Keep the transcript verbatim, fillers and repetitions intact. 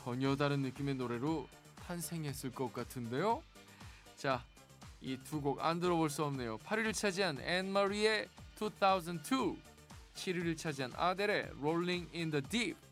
전혀 다른 느낌의 노래로 탄생했을 것 같은데요. 자, 이 두 곡 안 들어볼 수 없네요. 팔 위를 차지한 앤마리의 이천이, 칠 위를 차지한 아델의 Rolling in the Deep.